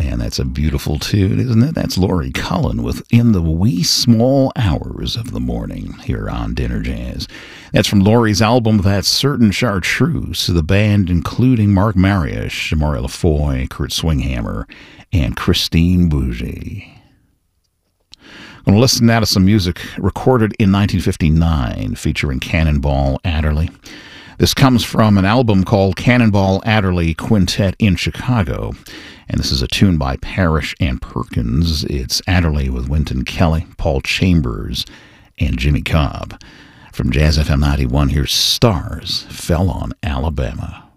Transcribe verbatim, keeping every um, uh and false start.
Man, that's a beautiful tune, isn't it? That's Laurie Cullen with In the Wee Small Hours of the Morning here on Dinner Jazz. That's from Laurie's album, That's Certain Chartreuse, the band including Mark Mariusz, Mario Lafoy, Kurt Swinghammer, and Christine Bougie. I'm going to listen now to some music recorded in nineteen fifty-nine featuring Cannonball Adderley. This comes from an album called Cannonball Adderley Quintet in Chicago, and this is a tune by Parrish and Perkins. It's Adderley with Wynton Kelly, Paul Chambers, and Jimmy Cobb. From Jazz F M ninety-one, here's Stars Fell on Alabama.